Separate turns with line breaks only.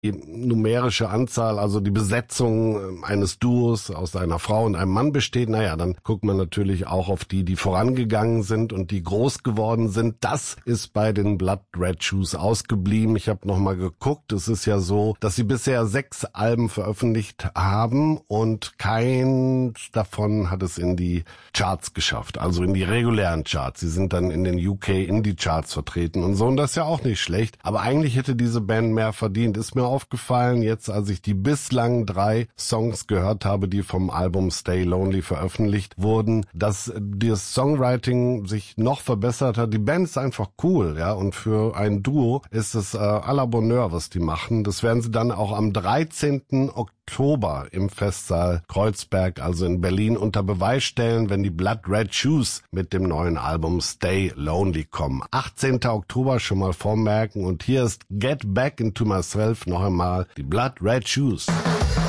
die numerische Anzahl, also die Besetzung eines Duos aus einer Frau und einem Mann besteht, naja, dann guckt man natürlich auch auf die vorangegangen sind und die groß geworden sind. Das ist bei den Blood Red Shoes ausgeblieben. Ich habe nochmal geguckt. Es ist ja so, dass sie bisher 6 Alben veröffentlicht haben und keins davon hat es in die Charts geschafft, also in die regulären Charts. Sie sind dann in den UK Indie Charts vertreten und so, und das ist ja auch nicht schlecht. Aber eigentlich hätte diese Band mehr verdient. Ist mir aufgefallen, jetzt als ich die bislang 3 Songs gehört habe, die vom Album Stay Lonely veröffentlicht wurden, dass das Songwriting sich noch verbessert hat. Die Band ist einfach cool, ja, und für ein Duo ist es à la Bonheur, was die machen. Das werden sie dann auch am 13. Oktober im Festsaal Kreuzberg, also in Berlin, unter Beweis stellen, wenn die Blood Red Shoes mit dem neuen Album Stay Lonely kommen. 18. Oktober schon mal vormerken, und hier ist Get Back Into Myself noch einmal, die Blood Red Shoes.